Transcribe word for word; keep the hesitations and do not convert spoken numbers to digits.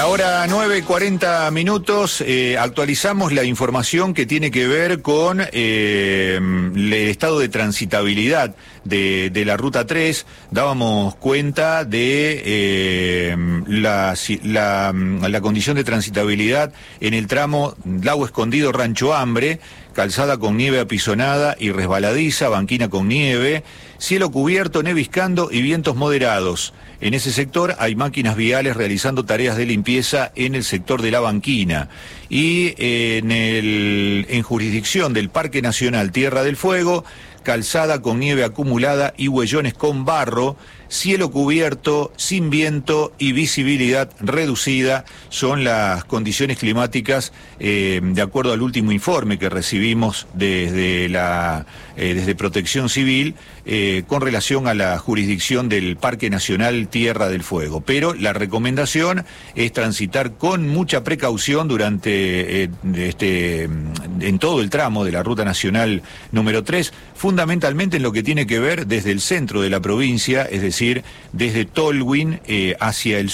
La hora nueve, cuarenta minutos, eh, actualizamos la información que tiene que ver con eh, el estado de transitabilidad de, de la Ruta tres. Dábamos cuenta de eh, la, la, la condición de transitabilidad en el tramo Lago Escondido, Rancho Hambre, calzada con nieve apisonada y resbaladiza, banquina con nieve, cielo cubierto, neviscando y vientos moderados. En ese sector hay máquinas viales realizando tareas de limpieza en el sector de la banquina. Y eh, en, el, en jurisdicción del Parque Nacional Tierra del Fuego, calzada con nieve acumulada y huellones con barro, cielo cubierto, sin viento y visibilidad reducida son las condiciones climáticas eh, de acuerdo al último informe que recibimos desde, la, eh, desde Protección Civil eh, con relación a la jurisdicción del Parque Nacional Tierra del Fuego. Pero la recomendación es transitar con mucha precaución durante eh, este, en todo el tramo de la Ruta Nacional número tres, fundamentalmente en lo que tiene que ver desde el centro de la provincia, es decir, desde Tolwyn eh, hacia el sur.